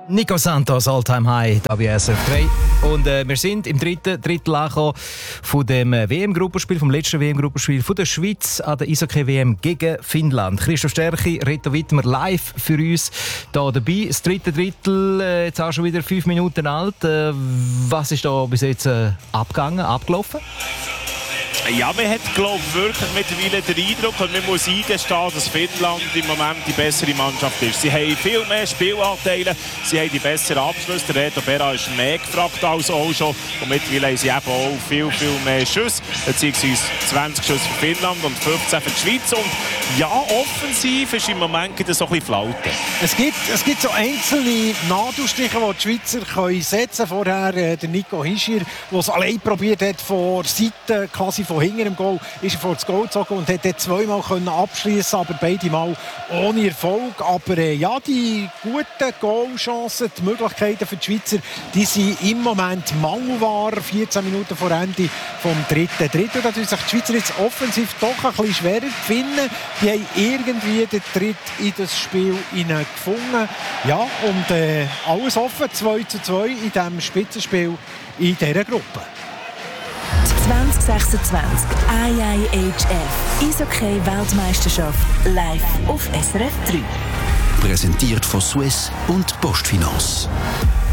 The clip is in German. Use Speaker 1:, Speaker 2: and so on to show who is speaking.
Speaker 1: Nico Santos, All-Time High, da bei SRF 3. Und wir sind im dritten Drittel angekommen von dem WM-Gruppenspiel, vom letzten WM-Gruppenspiel von der Schweiz an der Eishockey-WM gegen Finnland. Christoph Stärchi, Reto Wittmer live für uns hier dabei. Das dritte Drittel, jetzt auch schon wieder 5 Minuten alt. Was ist da bis jetzt abgelaufen?
Speaker 2: Ja, man hat, glaube ich, wirklich mittlerweile den Eindruck, und man muss eingestehen, dass Finnland im Moment die bessere Mannschaft ist. Sie haben viel mehr Spielanteile, sie haben die besseren Abschlüsse. Der Reto Berra ist mehr gefragt als auch schon. Und mittlerweile haben sie eben auch viel mehr Schüsse, beziehungsweise 20 Schüsse für Finnland und 15 für die Schweiz. Und ja, offensiv ist im Moment so ein bisschen Flaute.
Speaker 3: Es gibt so einzelne Nadelstiche, die die Schweizer können setzen können. Vorher der Nico Hischier, der es allein probiert hat, von Seite, quasi von hinter dem Goal, ist er vor das Goal gezogen und hat dort zweimal abschließen, aber beide Mal ohne Erfolg. Aber ja, die guten Goalchancen, die Möglichkeiten für die Schweizer, die sind im Moment mangelbar. 14 Minuten vor Ende vom dritten Drittel. Da tun sich die Schweizer jetzt offensiv doch ein bisschen schwerer finden. Die haben irgendwie den Tritt in das Spiel gefunden. Ja, und alles offen, 2:2 in diesem Spitzenspiel in dieser Gruppe.
Speaker 4: 2026 IIHF Eishockey-Weltmeisterschaft live auf SRF 3.
Speaker 5: Präsentiert von Swiss und Postfinance.